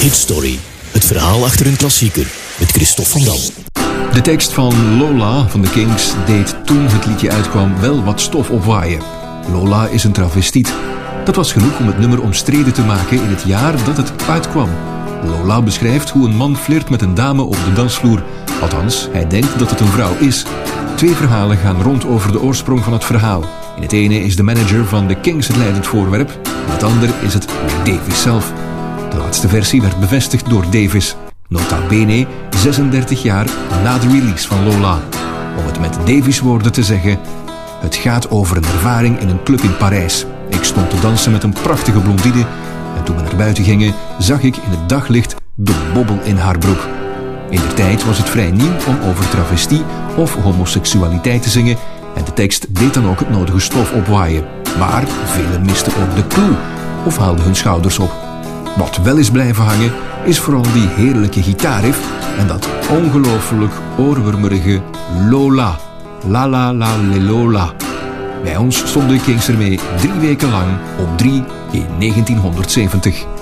Hitstory. Het verhaal achter een klassieker. Met Christophe van Dam. De tekst van Lola van de Kings deed toen het liedje uitkwam wel wat stof opwaaien. Lola is een travestiet. Dat was genoeg om het nummer omstreden te maken in het jaar dat het uitkwam. Lola beschrijft hoe een man flirt met een dame op de dansvloer. Althans, hij denkt dat het een vrouw is. 2 verhalen gaan rond over de oorsprong van het verhaal. In het ene is de manager van de Kings het leidend voorwerp. In het andere is het Davis zelf. De laatste versie werd bevestigd door Davis. Nota bene 36 jaar na de release van Lola. Om het met Davis' woorden te zeggen: het gaat over een ervaring in een club in Parijs. Ik stond te dansen met een prachtige blondine en toen we naar buiten gingen, zag ik in het daglicht de bobbel in haar broek. Indertijd was het vrij nieuw om over travestie of homoseksualiteit te zingen en de tekst deed dan ook het nodige stof opwaaien. Maar velen misten ook de clue of haalden hun schouders op. Wat wel is blijven hangen, is vooral die heerlijke gitaarriff en dat ongelooflijk oorwormerige Lola. La la la le Lola. Bij ons stonden de Kings ermee 3 weken lang op 3 in 1970.